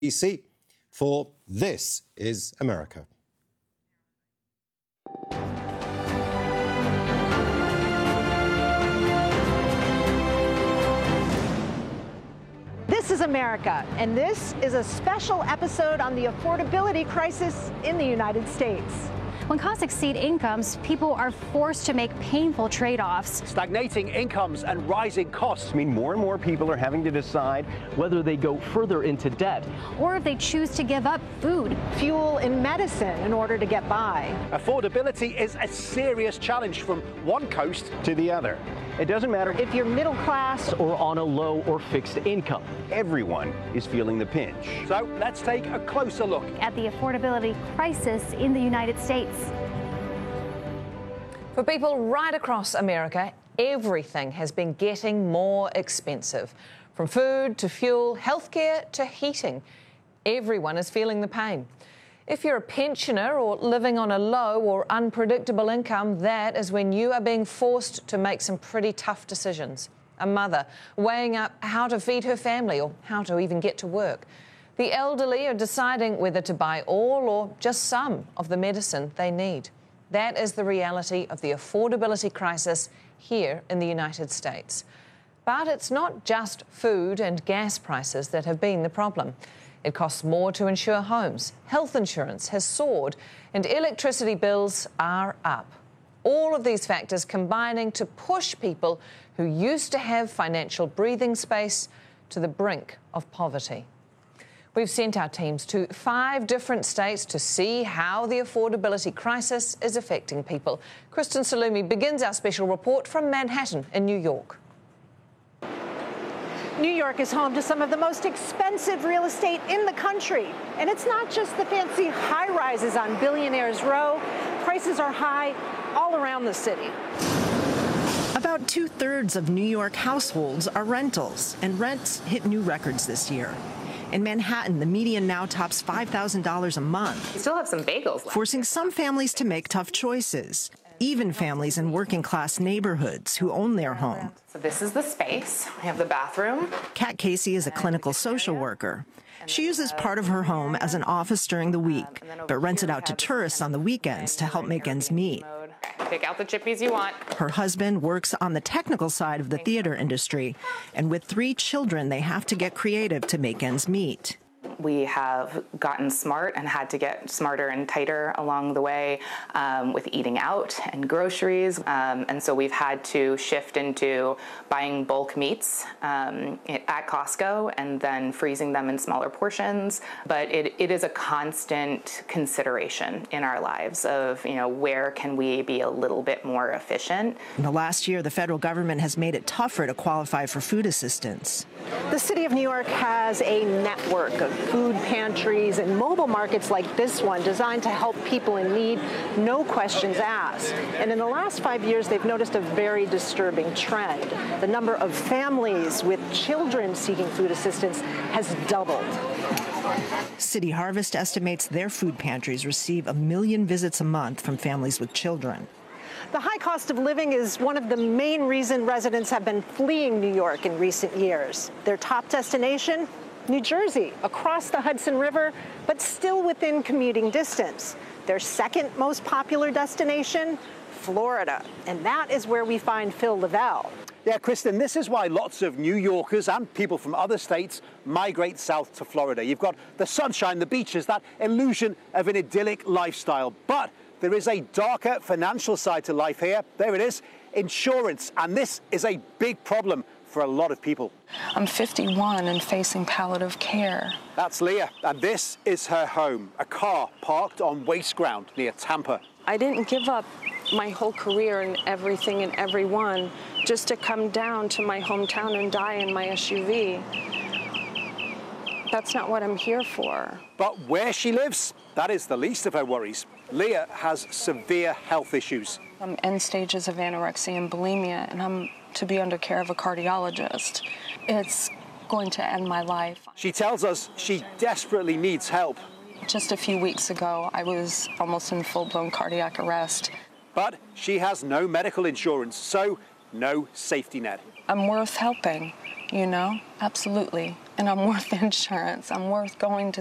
DC, for This is America. This is America, and this is a special episode on the affordability crisis in the United States. When costs exceed incomes, people are forced to make painful trade-offs. Stagnating incomes and rising costs mean more and more people are having to decide whether they go further into debt. Or if they choose to give up food, fuel, and medicine in order to get by. Affordability is a serious challenge from one coast to the other. It doesn't matter if you're middle class or on a low or fixed income. Everyone is feeling the pinch. So let's take a closer look at the affordability crisis in the United States. For people right across America, everything has been getting more expensive. From food to fuel, healthcare to heating. Everyone is feeling the pain. If you're a pensioner or living on a low or unpredictable income, that is when you are being forced to make some pretty tough decisions. A mother weighing up how to feed her family or how to even get to work. The elderly are deciding whether to buy all or just some of the medicine they need. That is the reality of the affordability crisis here in the United States. But it's not just food and gas prices that have been the problem. It costs more to insure homes, health insurance has soared, and electricity bills are up. All of these factors combining to push people who used to have financial breathing space to the brink of poverty. We've sent our teams to 5 different states to see how the affordability crisis is affecting people. Kristen Salumi begins our special report from Manhattan in New York. New York is home to some of the most expensive real estate in the country. And it's not just the fancy high-rises on Billionaires Row. Prices are high all around the city. About 2/3 of New York households are rentals, and rents hit new records this year. In Manhattan, the median now tops $5,000 a month. We still have some bagels left. Forcing some families to make tough choices. Even families in working-class neighborhoods who own their home. So this is the space. We have the bathroom. Kat Casey is a clinical social worker. She uses part of her home as an office during the week, but rents it out to tourists on the weekends to help make ends meet. Pick out the chippies you want. Her husband works on the technical side of the theater industry, and with 3 children, they have to get creative to make ends meet. We have gotten smart and had to get smarter and tighter along the way with eating out and groceries. And so we've had to shift into buying bulk meats at Costco and then freezing them in smaller portions. But it is a constant consideration in our lives of, where can we be a little bit more efficient? In the last year, the federal government has made it tougher to qualify for food assistance. The city of New York has a network of food pantries and mobile markets like this one designed to help people in need, no questions asked. And in the last 5 years, they've noticed a very disturbing trend. The number of families with children seeking food assistance has doubled. City Harvest estimates their food pantries receive 1 million visits a month from families with children. The high cost of living is one of the main reasons residents have been fleeing New York in recent years. Their top destination? New Jersey, across the Hudson River, but still within commuting distance. Their second most popular destination? Florida. And that is where we find Phil Lavelle. Yeah, Kristen, this is why lots of New Yorkers and people from other states migrate south to Florida. You've got the sunshine, the beaches, that illusion of an idyllic lifestyle. But there is a darker financial side to life here. There it is, insurance. And this is a big problem for a lot of people. I'm 51 and facing palliative care. That's Leah, and this is her home, a car parked on waste ground near Tampa. I didn't give up my whole career and everything and everyone just to come down to my hometown and die in my SUV. That's not what I'm here for. But where she lives, that is the least of her worries. Leah has severe health issues. I'm end stages of anorexia and bulimia, and I'm to be under care of a cardiologist. It's going to end my life. She tells us she desperately needs help. Just a few weeks ago, I was almost in full-blown cardiac arrest. But she has no medical insurance, so no safety net. I'm worth helping, absolutely. and I'm worth insurance. I'm worth going to